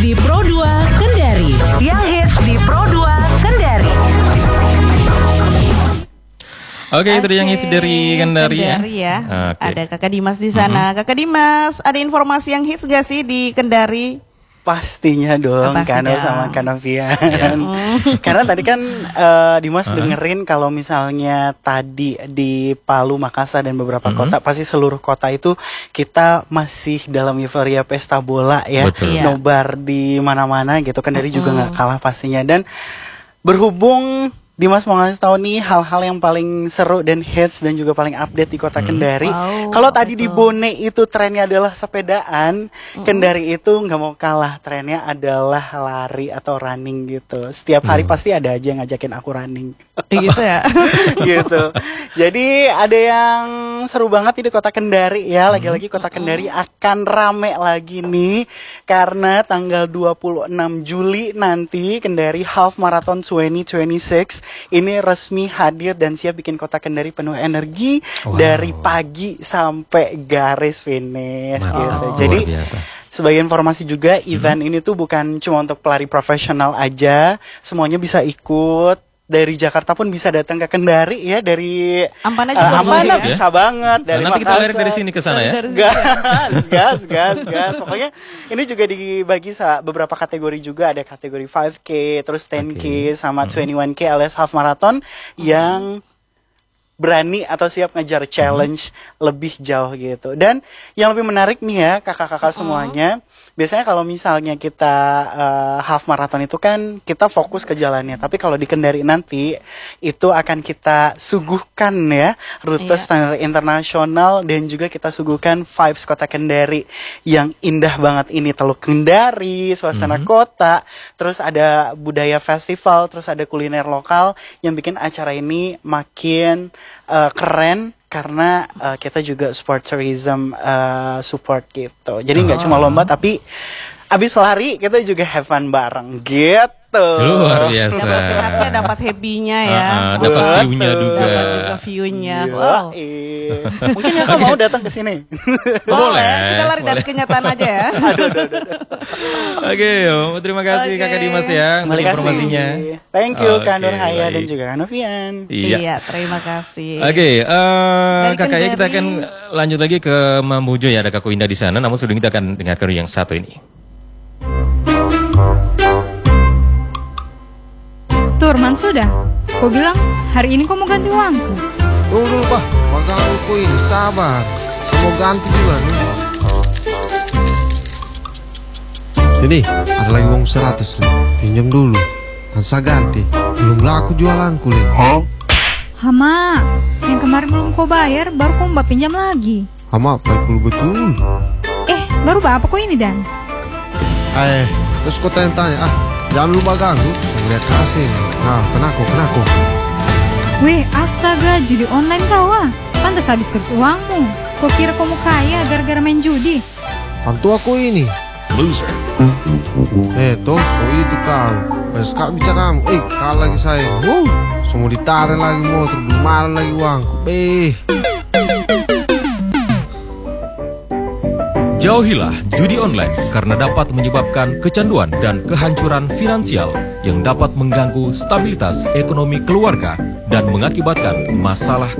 di Pro 2 Kendari. Yang hits di Pro 2 Kendari. Oke, itu yang hits dari Kendari ya. Okay. Ada Kakak Dimas di sana. Kakak Dimas, ada informasi yang hits gak sih di Kendari? Pastinya dong, Kano sama Kanovian. Karena tadi kan Dimas dengerin kalau misalnya tadi di Palu, Makassar dan beberapa kota, pasti seluruh kota itu kita masih dalam euforia pesta bola ya. Nobar di mana-mana gitu. Kendari juga nggak kalah pastinya. Dan berhubung Dimas mau ngasih tahu nih hal-hal yang paling seru dan hits dan juga paling update di kota Kendari. Kalau tadi di Bone itu trennya adalah sepedaan, Kendari itu nggak mau kalah, trennya adalah lari atau running gitu. Setiap hari pasti ada aja yang ngajakin aku running. Gitu ya. Gitu. Jadi ada yang seru banget di kota Kendari ya. Lagi-lagi kota Kendari akan rame lagi nih karena tanggal 26 Juli nanti Kendari Half Marathon 2026 ini resmi hadir dan siap bikin kota Kendari penuh energi dari pagi sampai garis finish gitu. Jadi sebagai informasi juga event ini tuh bukan cuma untuk pelari profesional aja, semuanya bisa ikut. Dari Jakarta pun bisa datang ke Kendari ya, dari Ampana juga Ampana bisa banget, dari nanti kita lari dari sini ke sana ya. Gas. Pokoknya ini juga dibagi beberapa kategori juga, ada kategori 5K, terus 10K sama 21K alias half marathon yang berani atau siap ngejar challenge lebih jauh gitu. Dan yang lebih menarik nih ya kakak-kakak semuanya, biasanya kalau misalnya kita half marathon itu kan kita fokus ke jalannya, tapi kalau di Kendari nanti itu akan kita suguhkan ya rute standar internasional dan juga kita suguhkan vibes kota Kendari yang indah banget ini, Teluk Kendari, suasana kota, terus ada budaya festival, terus ada kuliner lokal yang bikin acara ini makin keren karena kita juga sport tourism support gitu. Jadi nggak cuma lomba tapi abis lari kita juga have fun bareng gitu. Luar biasa. Dapat sehatnya, dapat happy-nya ya. Dapat view-nya juga. Dapat juga view-nya. Wow. Mungkin kakak mau datang ke sini. Boleh. Kita lari dari kenyataan aja ya. Oke, terima kasih Kakak Dimas ya untuk informasinya. Thank you Kak Nur Haya dan juga Kak Novian. Iya, terima kasih. Oke, kakaknya kita akan lanjut lagi ke Mamuju ya, ada Kak Indah di sana. Namun sebelum kita akan dengarkan yang satu ini. Turman sudah, kau bilang hari ini kau mau ganti uangku. Tunggu dulu Pak, pegangku ini sabar. Saya mau ganti juga nih. Ini ada lagi uang 100 nih, pinjam dulu. Dan saya ganti, belum laku jualanku nih. Hama, yang kemarin belum kau bayar, baru kau mbak pinjam lagi. Hama, payah betul. Baru apa kau ini Dan? Terus kau tanya, jangan lupa ganggu, lihat kasih. Kenako. Weh, astaga, judi online kau pantas habis terus uangmu. Kau kira kau mau kaya gara-gara main judi? Bantu aku ini. Loser. So itu kau. Pada sekali bicara, kalah lagi saya. Semua ditarik lagi motor, belum ada lagi uangku. Jauhilah judi online karena dapat menyebabkan kecanduan dan kehancuran finansial yang dapat mengganggu stabilitas ekonomi keluarga dan mengakibatkan masalah